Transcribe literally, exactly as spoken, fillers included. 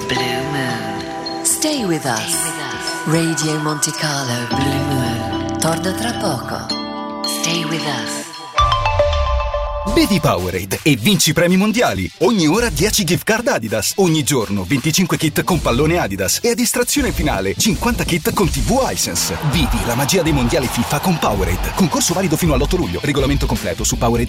Blue Moon. Stay with us. Stay with us. Radio Monte Carlo Blue Moon. Torna tra poco. Stay with us. Bevi Powerade e vinci premi mondiali. Ogni ora dieci gift card Adidas. Ogni giorno venticinque kit con pallone Adidas. E a distrazione finale cinquanta kit con tivù Hisense. Vivi la magia dei mondiali FIFA con Powerade. Concorso valido fino all'otto luglio. Regolamento completo su Powerade.